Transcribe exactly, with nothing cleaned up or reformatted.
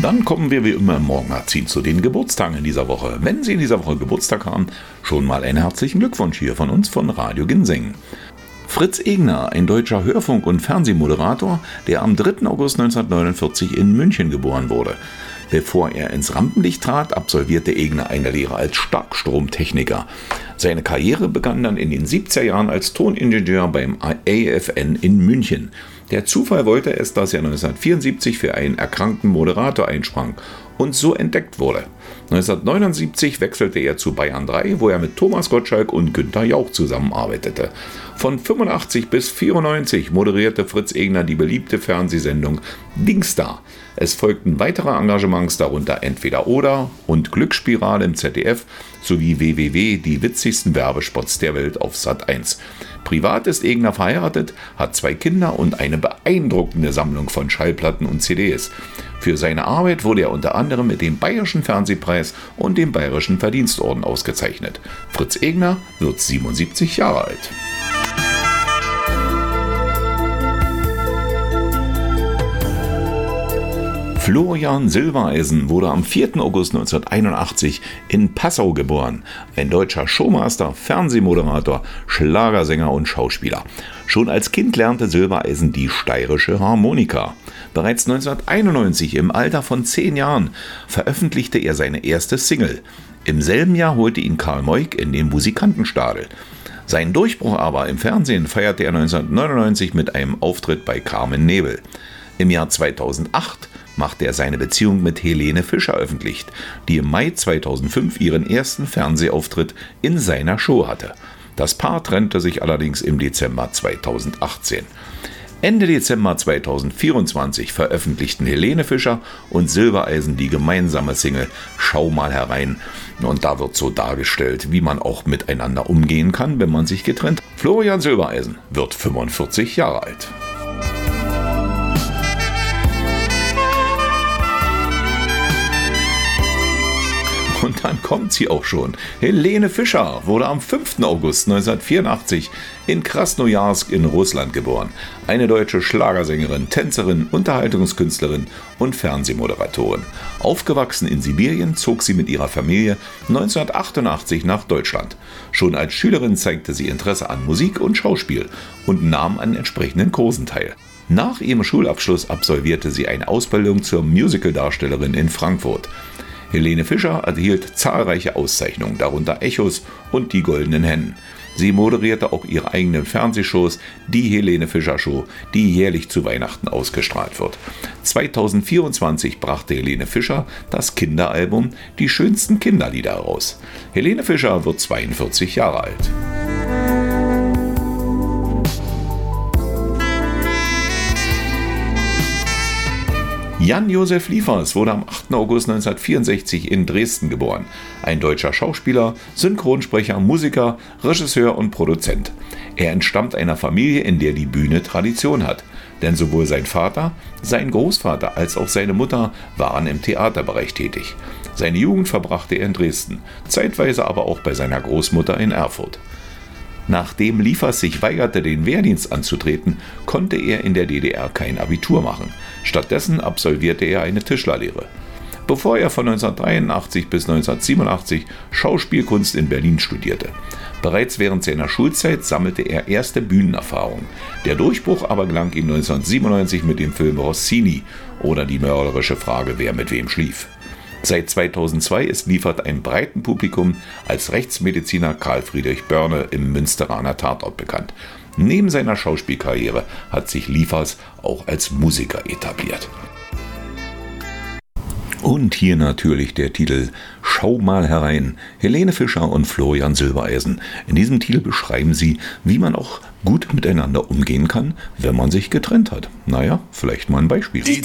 Dann kommen wir wie immer im Morgenmagazin zu den Geburtstagen in dieser Woche. Wenn Sie in dieser Woche Geburtstag haben, schon mal einen herzlichen Glückwunsch hier von uns von Radio Ginseng. Fritz Egner, ein deutscher Hörfunk- und Fernsehmoderator, der am dritten August neunzehnhundertneunundvierzig in München geboren wurde. Bevor er ins Rampenlicht trat, absolvierte Egner eine Lehre als Starkstromtechniker. Seine Karriere begann dann in den siebziger Jahren als Toningenieur beim A F N in München. Der Zufall wollte es, dass er neunzehnhundertvierundsiebzig für einen erkrankten Moderator einsprang und so entdeckt wurde. neunzehnhundertneunundsiebzig wechselte er zu Bayern drei, wo er mit Thomas Gottschalk und Günther Jauch zusammenarbeitete. Von fünfundachtzig bis vierundneunzig moderierte Fritz Egner die beliebte Fernsehsendung Dingsda. Es folgten weitere Engagements, darunter Entweder oder und Glücksspirale im Z D F sowie W W W, die witzigsten Werbespots der Welt auf Sat eins. Privat ist Egner verheiratet, hat zwei Kinder und eine beeindruckende Sammlung von Schallplatten und C Ds. Für seine Arbeit wurde er unter anderem mit dem Bayerischen Fernsehpreis und dem Bayerischen Verdienstorden ausgezeichnet. Fritz Egner wird siebenundsiebzig Jahre alt. Florian Silbereisen wurde am vierten August neunzehnhunderteinundachtzig in Passau geboren. Ein deutscher Showmaster, Fernsehmoderator, Schlagersänger und Schauspieler. Schon als Kind lernte Silbereisen die steirische Harmonika. Bereits neunzehnhunderteinundneunzig, im Alter von zehn Jahren, veröffentlichte er seine erste Single. Im selben Jahr holte ihn Karl Moik in den Musikantenstadel. Seinen Durchbruch aber im Fernsehen feierte er neunzehnhundertneunundneunzig mit einem Auftritt bei Carmen Nebel. Im Jahr zweitausendacht machte er seine Beziehung mit Helene Fischer öffentlich, die im Mai zweitausendfünf ihren ersten Fernsehauftritt in seiner Show hatte. Das Paar trennte sich allerdings im Dezember zweitausendachtzehn. Ende Dezember zweitausendvierundzwanzig veröffentlichten Helene Fischer und Silbereisen die gemeinsame Single Schau mal herein. Und da wird so dargestellt, wie man auch miteinander umgehen kann, wenn man sich getrennt hat. Florian Silbereisen wird fünfundvierzig Jahre alt. Und dann kommt sie auch schon. Helene Fischer wurde am fünften August neunzehnhundertvierundachtzig in Krasnojarsk in Russland geboren. Eine deutsche Schlagersängerin, Tänzerin, Unterhaltungskünstlerin und Fernsehmoderatorin. Aufgewachsen in Sibirien zog sie mit ihrer Familie neunzehnhundertachtundachtzig nach Deutschland. Schon als Schülerin zeigte sie Interesse an Musik und Schauspiel und nahm an entsprechenden Kursen teil. Nach ihrem Schulabschluss absolvierte sie eine Ausbildung zur Musicaldarstellerin in Frankfurt. Helene Fischer erhielt zahlreiche Auszeichnungen, darunter Echos und die Goldenen Hennen. Sie moderierte auch ihre eigenen Fernsehshows, die Helene Fischer Show, die jährlich zu Weihnachten ausgestrahlt wird. zweitausendvierundzwanzig brachte Helene Fischer das Kinderalbum Die schönsten Kinderlieder heraus. Helene Fischer wird zweiundvierzig Jahre alt. Jan-Josef Liefers wurde am achten August neunzehnhundertvierundsechzig in Dresden geboren. Ein deutscher Schauspieler, Synchronsprecher, Musiker, Regisseur und Produzent. Er entstammt einer Familie, in der die Bühne Tradition hat. Denn sowohl sein Vater, sein Großvater als auch seine Mutter waren im Theaterbereich tätig. Seine Jugend verbrachte er in Dresden, zeitweise aber auch bei seiner Großmutter in Erfurt. Nachdem Liefers sich weigerte, den Wehrdienst anzutreten, konnte er in der D D R kein Abitur machen. Stattdessen absolvierte er eine Tischlerlehre. Bevor er von neunzehnhundertdreiundachtzig bis neunzehnhundertsiebenundachtzig Schauspielkunst in Berlin studierte. Bereits während seiner Schulzeit sammelte er erste Bühnenerfahrungen. Der Durchbruch aber gelang ihm neunzehnhundertsiebenundneunzig mit dem Film Rossini oder Die mörderische Frage, wer mit wem schlief. Seit zweitausendzwei ist Liefers einem breiten Publikum als Rechtsmediziner Karl Friedrich Börne im Münsteraner Tatort bekannt. Neben seiner Schauspielkarriere hat sich Liefers auch als Musiker etabliert. Und hier natürlich der Titel Schau mal herein, Helene Fischer und Florian Silbereisen. In diesem Titel beschreiben sie, wie man auch gut miteinander umgehen kann, wenn man sich getrennt hat. Naja, vielleicht mal ein Beispiel. Die